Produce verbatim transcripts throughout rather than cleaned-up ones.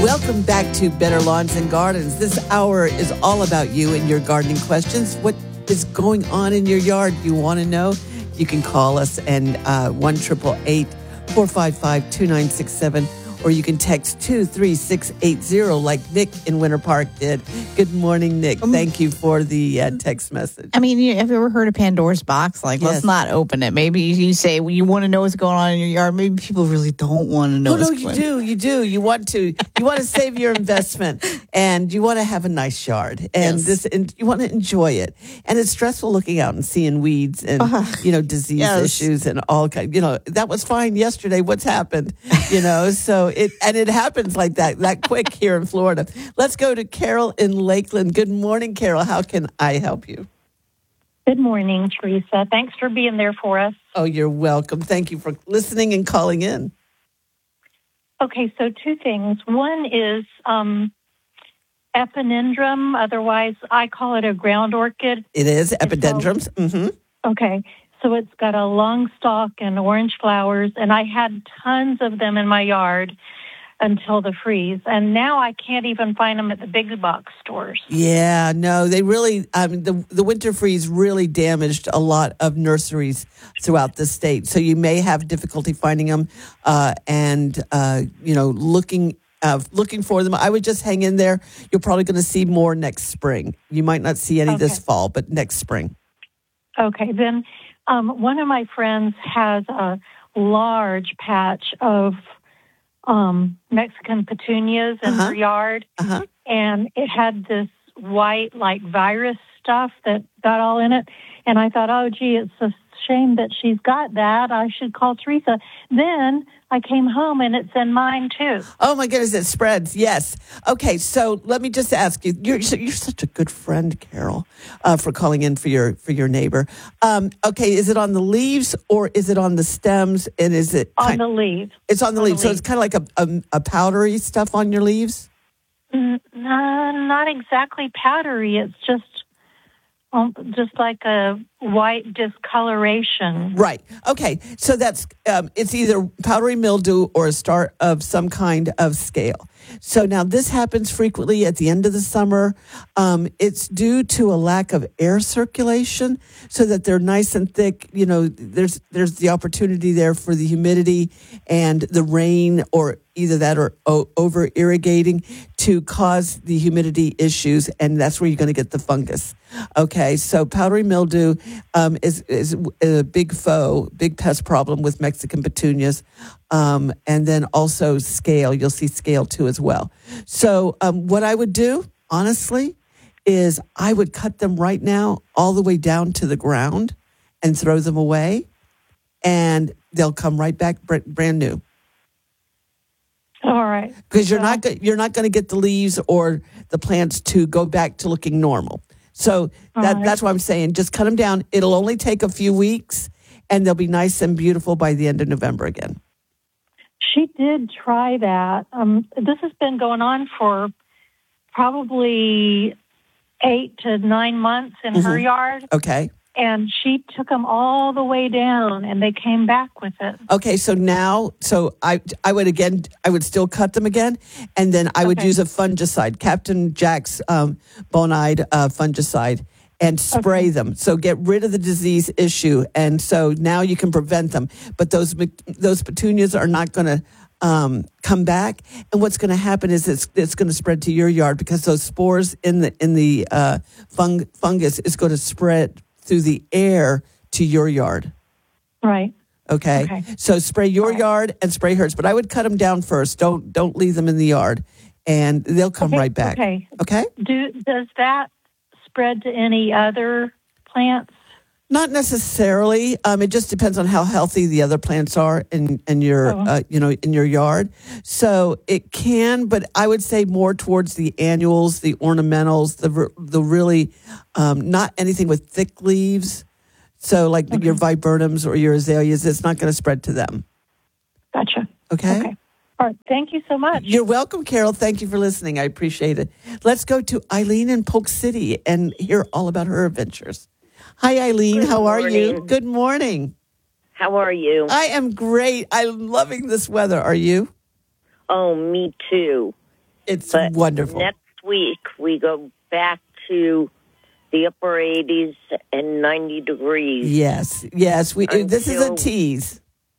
Welcome back to Better Lawns and Gardens. This hour is all about you and your gardening questions. What is going on in your yard? You want to know? You can call us and uh, one eight eight eight, four five five, two nine six seven, or you can text two three six eight zero like Nick in Winter Park did. Good morning, Nick. Um, Thank you for the uh, text message. I mean, you, have you ever heard of Pandora's box? Like, Yes. let's not open it. Maybe you say well, you want to know what's going on in your yard. Maybe people really don't want to know. Oh, no, what's you going do. You do. You want to. You want to save your investment, and you want to have a nice yard, and Yes. this, and you want to enjoy it. And it's stressful looking out and seeing weeds and Uh, you know disease yes. issues and all kind. You know that was fine yesterday. What's happened? You know, so it and it happens like that that quick here in Florida. Let's go to Carol in Lakeland. Good morning, Carol. How can I help you? Good morning, Teresa. Thanks for being there for us. Oh, you're welcome. Thank you for listening and calling in. Okay, so two things. One is um, epinendrum, otherwise I call it a ground orchid. It is epidendrums. Mm-hmm. Okay, so it's got a long stalk and orange flowers, and I had tons of them in my yard until the freeze, and now I can't even find them at the big box stores. Yeah, no, they really, I mean, the, the winter freeze really damaged a lot of nurseries throughout the state. So you may have difficulty finding them uh, and, uh, you know, looking uh, looking for them. I would just hang in there. You're probably going to see more next spring. You might not see any Okay. this fall, but next spring. Okay, then um, one of my friends has a large patch of um, Mexican petunias in Uh-huh. her yard, Uh-huh. and it had this white, like, virus stuff that got all in it. And I thought, oh, gee, it's a shame that she's got that. I should call Teresa. Then I came home, and it's in mine, too. Oh, my goodness, it spreads. Yes. Okay, so let me just ask you. You're you're such a good friend, Carol, uh, for calling in for your for your neighbor. Um, okay, is it on the leaves or is it on the stems? And is it On kind- the leaves. It's on the on the leaves, so it's kind of like a, a a powdery stuff on your leaves. Mm, no, not exactly powdery. It's just um, just like a white discoloration. Right. Okay. So that's um, it's either powdery mildew or a start of some kind of scale. So now this happens frequently at the end of the summer. Um, it's due to a lack of air circulation, so that they're nice and thick. You know, there's there's the opportunity there for the humidity and the rain, or either that or o- over irrigating, to cause the humidity issues, and that's where you're going to get the fungus. Okay, so powdery mildew um, is is a big foe, big pest problem with Mexican petunias, um, and then also scale. You'll see scale too as well. So um, what I would do, honestly, is I would cut them right now all the way down to the ground and throw them away, and they'll come right back br- brand new. All right. Because you're Well, not go- you're not going to get the leaves or the plants to go back to looking normal. So that, right. that's why I'm saying just cut them down. It'll only take a few weeks, and they'll be nice and beautiful by the end of November again. She did try that. Um, this has been going on for probably eight to nine months in her Mhm. yard, Okay. and she took them all the way down, and they came back with it. Okay. So now, so I I would again I would still cut them again, and then I would Okay. use a fungicide, Captain Jack's um, Bonide uh, fungicide, and spray Okay. them. So get rid of the disease issue, and so now you can prevent them. But those those petunias are not going to um, come back, and what's going to happen is it's it's going to spread to your yard, because those spores in the in the uh, fung, fungus is going to spread through the air to your yard. Right. Okay? Okay. So spray your All right. yard and spray hers, but I would cut them down first. Don't don't leave them in the yard, and they'll come Okay, right back. Okay. Okay? Do does that spread to any other plants? Not necessarily. Um, it just depends on how healthy the other plants are in, in your, Oh. uh, you know, in your yard. So it can, but I would say more towards the annuals, the ornamentals, the r- the really um, not anything with thick leaves. So like Okay. your viburnums or your azaleas, it's not going to spread to them. Gotcha. Okay? Okay. All right. Thank you so much. You're welcome, Carol. Thank you for listening. I appreciate it. Let's go to Eileen in Polk City and hear all about her adventures. Hi, Eileen. Good How are you? morning. Good morning. How are you? I am great. I'm loving this weather. Are you? Oh, me too. It's but wonderful. Next week, we go back to the upper eighties and ninety degrees. Yes, yes. We Until, this is a tease.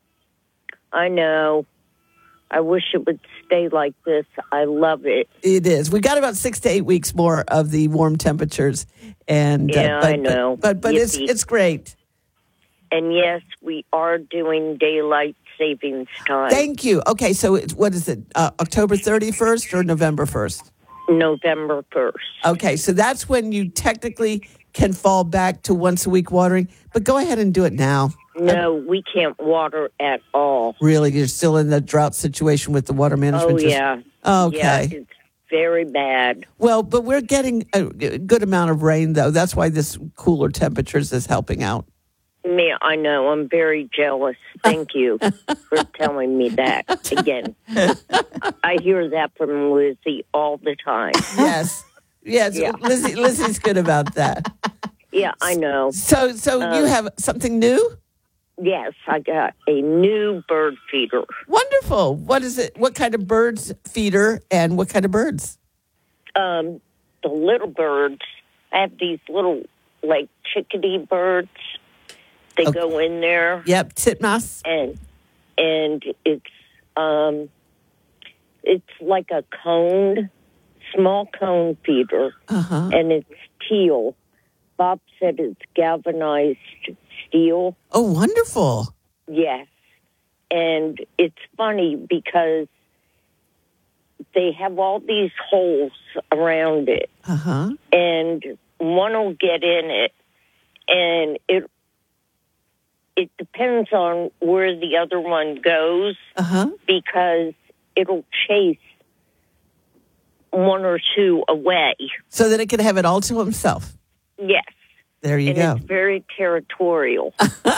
I know. I wish it would stay like this. I love it. It is. We got about six to eight weeks more of the warm temperatures, and yeah, uh, but, I know. But but, but it's it's great. And yes, we are doing daylight savings time. Thank you. Okay, so it's, what is it? Uh, October thirty-first or November first? November first. Okay, so that's when you technically can fall back to once a week watering. But go ahead and do it now. No, we can't water at all. Really, you're still in the drought situation with the water management. Oh, system? yeah. Okay. Yeah, it's very bad. Well, but we're getting a good amount of rain, though. That's why this cooler temperatures is helping out. Me, I know. I'm very jealous. Thank you for telling me that again. I hear that from Lizzie all the time. Yes. Yes. Yeah. Lizzie, Lizzie's good about that. Yeah, I know. So, so Um, you have something new? Yes, I got a new bird feeder. Wonderful. What is it? What kind of birds feeder and what kind of birds? Um, the little birds, I have these little, like, chickadee birds. They Okay. go in there. Yep, titmouse. And and it's um, it's like a cone, small cone feeder, Uh-huh. and it's teal. Bob said it's galvanized steel. Oh, wonderful. Yes. And it's funny because they have all these holes around it, Uh-huh. and one will get in it, and it it depends on where the other one goes, Uh-huh. because it'll chase one or two away. So that it can have it all to himself. Yes. There you and go. it's very territorial.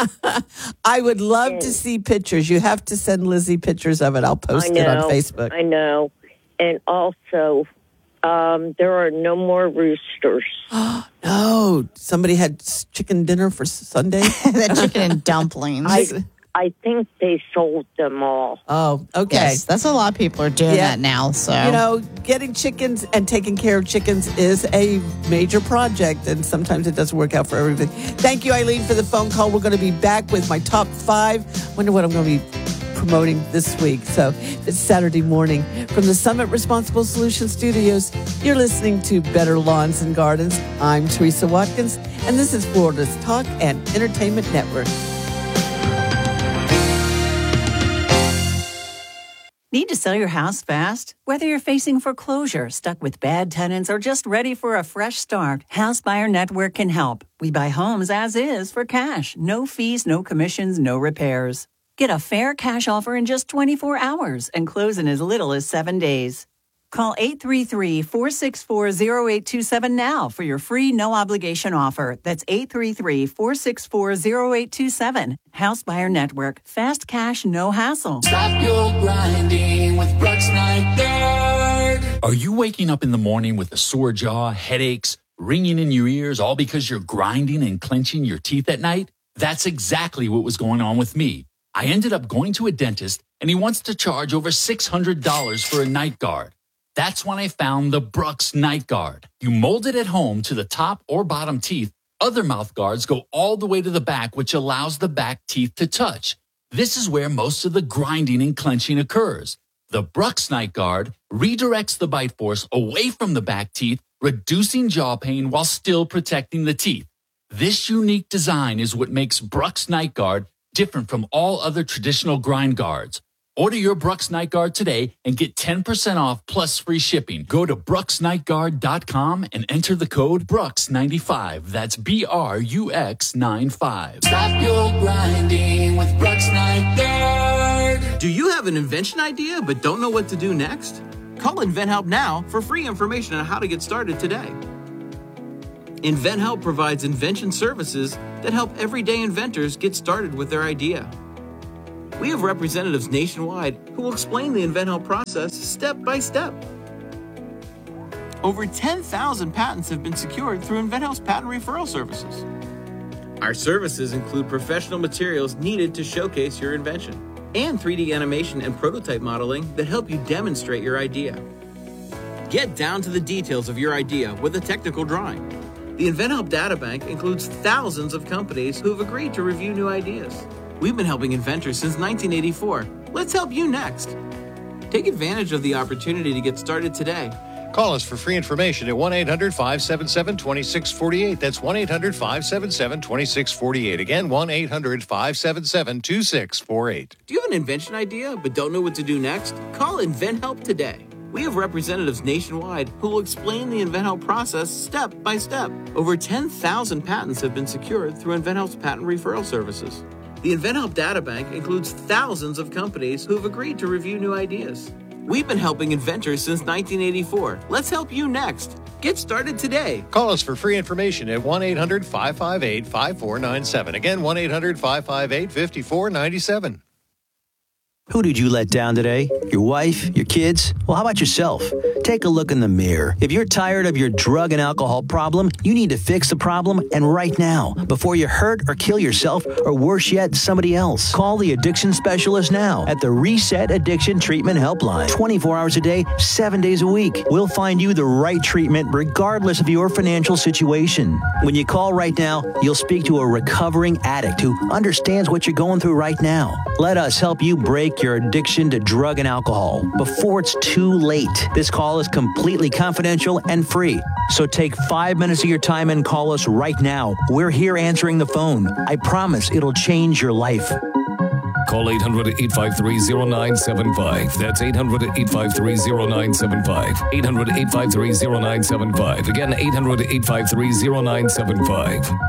I would love And- to see pictures. You have to send Lizzie pictures of it. I'll post I know, it on Facebook. I know. And also, um, there are no more roosters. No, somebody had s- chicken dinner for Sunday. The chicken and dumplings. I, I think they sold them all. Oh, okay. Yes, that's a lot of people are doing Yeah. that now. So You know, getting chickens and taking care of chickens is a major project, and sometimes it doesn't work out for everybody. Thank you, Eileen, for the phone call. We're going to be back with my top five. Wonder what I'm going to be promoting this week. So it's Saturday morning from the Summit Responsible Solutions Studios. You're listening to Better Lawns and Gardens. I'm Teresa Watkins, and this is Florida's Talk and Entertainment Network. Need to sell your house fast? Whether you're facing foreclosure, stuck with bad tenants, or just ready for a fresh start, House Buyer Network can help. We buy homes as is for cash. No fees, no commissions, no repairs. Get a fair cash offer in just twenty-four hours and close in as little as seven days. Call eight three three, four six four, zero eight two seven now for your free no-obligation offer. That's eight three three, four six four, zero eight two seven. House Buyer Network. Fast cash, no hassle. Stop your grinding with Brooks Night Guard. Are you waking up in the morning with a sore jaw, headaches, ringing in your ears, all because you're grinding and clenching your teeth at night? That's exactly what was going on with me. I ended up going to a dentist, and he wants to charge over six hundred dollars for a night guard. That's when I found the Brooks Night Guard. You mold it at home to the top or bottom teeth. Other mouth guards go all the way to the back, which allows the back teeth to touch. This is where most of the grinding and clenching occurs. The Brooks Night Guard redirects the bite force away from the back teeth, reducing jaw pain while still protecting the teeth. This unique design is what makes Brooks Night Guard different from all other traditional grind guards. Order your Brooks Night Guard today and get ten percent off plus free shipping. Go to brooks night guard dot com and enter the code Brooks ninety-five. That's B R U X ninety-five. Stop your grinding with Brooks Night Guard. Do you have an invention idea but don't know what to do next? Call InventHelp now for free information on how to get started today. InventHelp provides invention services that help everyday inventors get started with their idea. We have representatives nationwide who will explain the InventHelp process step by step. Over ten thousand patents have been secured through InventHelp's patent referral services. Our services include professional materials needed to showcase your invention and three D animation and prototype modeling that help you demonstrate your idea. Get down to the details of your idea with a technical drawing. The InventHelp Data Bank includes thousands of companies who have agreed to review new ideas. We've been helping inventors since nineteen eighty-four. Let's help you next. Take advantage of the opportunity to get started today. Call us for free information at one eight hundred five seven seven two six four eight. That's one eight hundred five seven seven two six four eight. Again, one eight hundred five seven seven two six four eight. Do you have an invention idea but don't know what to do next? Call InventHelp today. We have representatives nationwide who will explain the InventHelp process step by step. Over ten thousand patents have been secured through InventHelp's patent referral services. The InventHelp Data Bank includes thousands of companies who have agreed to review new ideas. We've been helping inventors since nineteen eighty-four. Let's help you next. Get started today. Call us for free information at one eight hundred five five eight five four nine seven. Again, one eight hundred five five eight five four nine seven. Who did you let down today? Your wife? Your kids? Well, how about yourself? Take a look in the mirror. If you're tired of your drug and alcohol problem, you need to fix the problem, and right now, before you hurt or kill yourself, or worse yet, somebody else. Call the addiction specialist now at the Reset Addiction Treatment Helpline. twenty-four hours a day, seven days a week. We'll find you the right treatment regardless of your financial situation. When you call right now, you'll speak to a recovering addict who understands what you're going through right now. Let us help you break your addiction to drug and alcohol before it's too late. This call is completely confidential and free. So take five minutes of your time and call us right now. We're here answering the phone. I promise it'll change your life. Call eight hundred eight five three zero nine seven five. That's eight hundred eight five three zero nine seven five. eight hundred eight five three zero nine seven five. Again, eight hundred eight five three zero nine seven five.